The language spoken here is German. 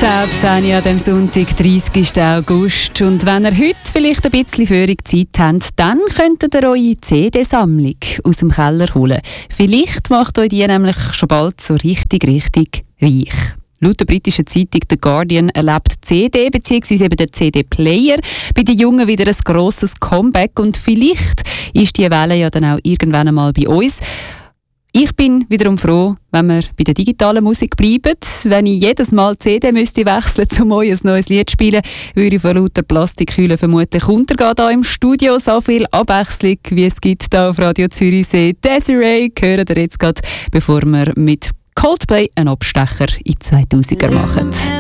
ab 10 Uhr an dem Sonntag, 30. August. Und wenn ihr heute vielleicht ein bisschen Führung Zeit habt, dann könntet ihr eure CD-Sammlung aus dem Keller holen. Vielleicht macht euch die nämlich schon bald so richtig reich. Laut der britischen Zeitung The Guardian erlebt die CD bzw. eben der CD-Player bei den Jungen wieder ein grosses Comeback. Und vielleicht ist die Welle ja dann auch irgendwann einmal bei uns. Ich bin wiederum froh, wenn wir bei der digitalen Musik bleiben. Wenn ich jedes Mal die CD müsste wechseln, um euch ein neues Lied zu spielen, würde ich vor lauter Plastikhüllen vermutlich untergehen hier im Studio. So viel Abwechslung, wie es gibt hier auf Radio Zürichsee. Desiree hören wir jetzt gerade, bevor wir mit Coldplay einen Abstecher in die 2000er machen.